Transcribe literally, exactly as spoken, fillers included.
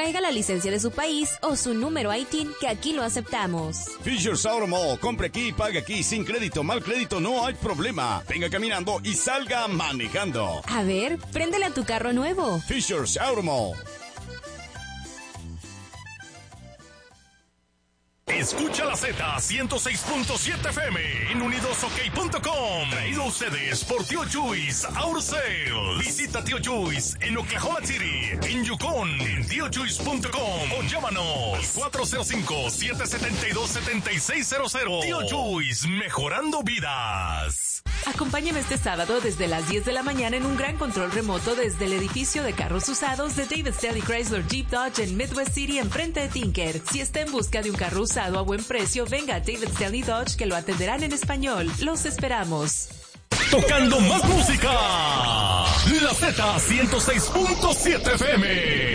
traiga la licencia de su país o su número I T I N, que aquí lo aceptamos. Fisher's Auto Mall. Compre aquí y pague aquí. Sin crédito, mal crédito, no hay problema. Venga caminando y salga manejando. A ver, préndele a tu carro nuevo. Fisher's Auto Mall. Escucha la Z ciento seis punto siete F M en unidos ok punto com. Traído a ustedes por Tío Chuys Auto Sales. Visita Tío Chuys en Oklahoma City, en Yukon, en tío chuys punto com o llámanos cuatro cero cinco, siete siete dos, siete seis cero cero. Tío Chuys, mejorando vidas. Acompáñame este sábado desde las diez de la mañana en un gran control remoto desde el edificio de carros usados de David Stanley Chrysler Jeep Dodge en Midwest City, enfrente de Tinker. Si está en busca de un carro usado a buen precio, venga a David Stanley Dodge, que lo atenderán en español. Los esperamos. Tocando más música. La Z ciento seis punto siete F M.